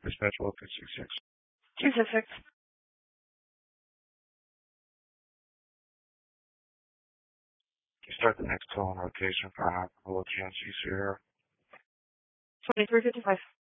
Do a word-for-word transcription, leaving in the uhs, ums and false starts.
Dispatch one two six six. two six six. You start the next call on rotation for hyperbolic Yankee Sierra. twenty-three fifty-five.